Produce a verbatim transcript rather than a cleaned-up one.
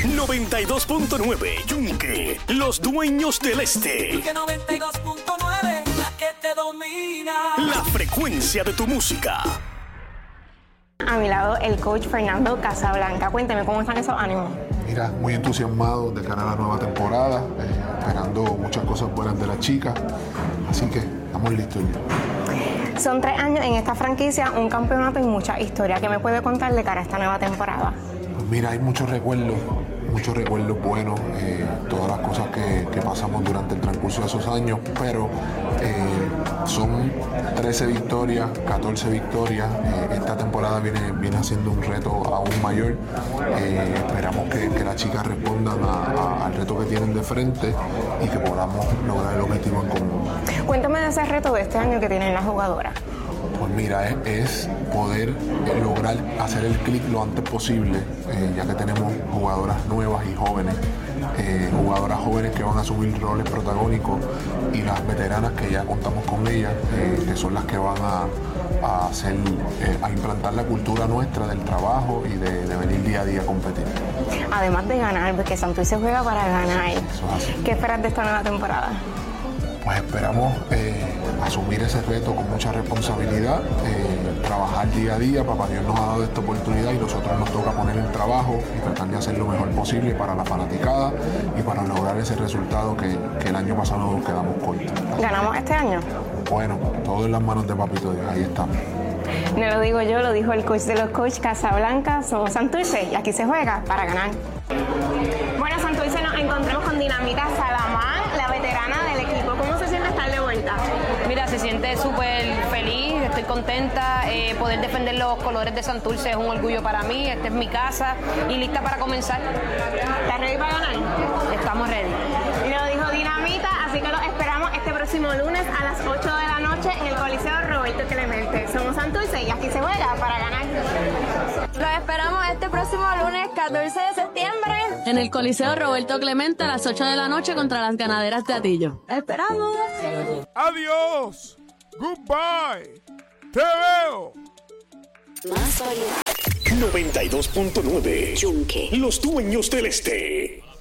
noventa y dos punto nueve Yunque, los dueños del este. Yunque noventa y dos punto nueve, la que te domina. La frecuencia de tu música. A mi lado, el coach Fernando Casablanca. Cuénteme, ¿cómo están esos ánimos? Mira, muy entusiasmado de cara a la nueva temporada, eh, esperando muchas cosas buenas de las chicas, así que estamos listos ya. Son tres años en esta franquicia, un campeonato y mucha historia. ¿Qué me puede contar de cara a esta nueva temporada? Pues mira, hay muchos recuerdos, muchos recuerdos buenos, eh, todas las cosas que, que pasamos durante el transcurso de esos años, pero eh, son trece victorias, catorce victorias. Eh, esta temporada viene, viene haciendo un reto aún mayor. Eh, esperamos que, que las chicas respondan a, a, al reto que tienen de frente y que podamos lograr el objetivo en común. Cuéntame de ese reto de este año que tienen las jugadoras. Pues mira, es, es poder eh, lograr hacer el clic lo antes posible, eh, ya que tenemos jugadoras nuevas y jóvenes, eh, jugadoras jóvenes que van a asumir roles protagónicos y las veteranas que ya contamos con ellas, eh, que son las que van a, a, hacer, eh, a implantar la cultura nuestra del trabajo y de, de venir día a día a competir. Además de ganar, porque Santurce juega para ganar. Eso es así. ¿Qué esperas de esta nueva temporada? Pues esperamos eh, asumir ese reto con mucha responsabilidad, eh, trabajar día a día. Papá Dios nos ha dado esta oportunidad y nosotros nos toca poner el trabajo y tratar de hacer lo mejor posible para la fanaticada y para lograr ese resultado que, que el año pasado nos quedamos cortos. ¿Ganamos este año? Bueno, todo en las manos de Papito Dios, ahí estamos. No lo digo yo, lo dijo el coach de los coaches Casablanca. Somos Santurce y aquí se juega para ganar. Bueno, Santurce, nos encontramos con Dinamita Salamán, la veterana del equipo. ¿Cómo se siente estar de vuelta? Mira, se siente súper feliz, estoy contenta. Eh, poder defender los colores de Santurce es un orgullo para mí. Esta es mi casa y lista para comenzar. ¿Estás ready para ganar? Estamos ready. Y lo dijo Dinamita, así que los esperamos este próximo lunes a las ocho de la noche en el Coliseo Roberto Clemente. Somos Santurce y aquí se juega para ganar. Los esperamos este próximo lunes, catorce de septiembre. En el Coliseo Roberto Clemente a las ocho de la noche contra las Ganaderas de Atillo. ¡Esperamos! ¡Adiós! ¡Goodbye! ¡Te veo! noventa y dos punto nueve Yunque, los dueños del este.